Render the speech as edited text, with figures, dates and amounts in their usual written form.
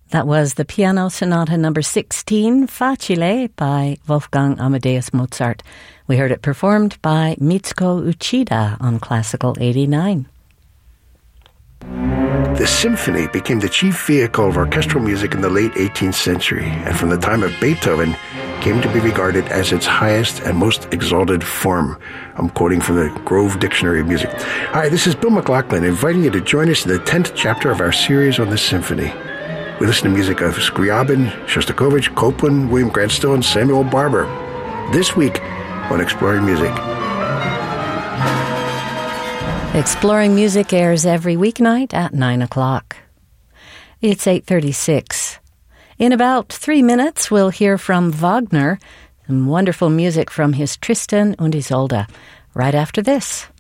That was the Piano Sonata number 16, Facile, by Wolfgang Amadeus Mozart. We heard it performed by Mitsuko Uchida on Classical 89. The symphony became the chief vehicle of orchestral music in the late 18th century, and from the time of Beethoven came to be regarded as its highest and most exalted form. I'm quoting from the Grove Dictionary of Music. Hi, this is Bill McLaughlin, inviting you to join us in the 10th chapter of our series on the symphony. We listen to music of Scriabin, Shostakovich, Copland, William Grant Still, and Samuel Barber. This week on Exploring Music. Exploring Music airs every weeknight at 9 o'clock. It's 8:36. In about 3 minutes, we'll hear from Wagner, some wonderful music from his Tristan und Isolde, right after this.